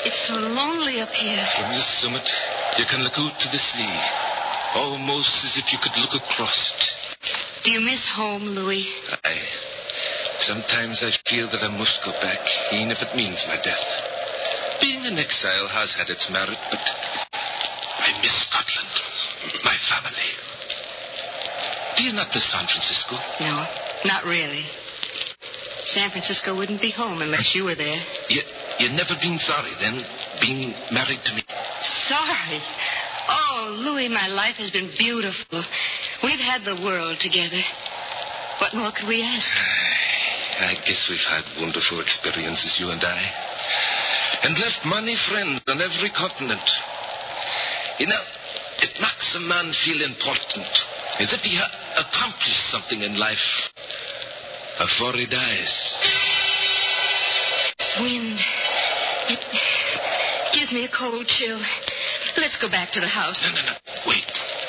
It's so lonely up here. From the summit, you can look out to the sea. Almost as if you could look across it. Do you miss home, Louis? Aye. Sometimes I feel that I must go back, even if it means my death. Being an exile has had its merit, but I miss Scotland, my family. Do you not miss San Francisco? No, not really. San Francisco wouldn't be home unless you were there. You've never been sorry, then, being married to me? Sorry? Oh, Louis, my life has been beautiful. We've had the world together. What more could we ask? I guess we've had wonderful experiences, you and I. And left many friends on every continent. You know, it makes a man feel important, as if he had accomplished something in life before he dies. This wind, it gives me a cold chill. Let's go back to the house. No. Wait.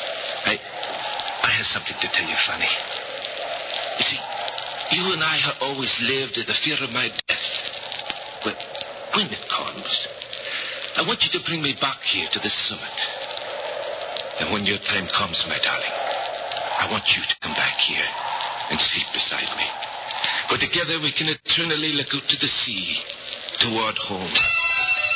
I have something to tell you, Fanny. You see, you and I have always lived in the fear of my death. But when it comes, I want you to bring me back here to the summit. And when your time comes, my darling, I want you to come back here and sleep beside me. For together we can eternally look out to the sea, toward home.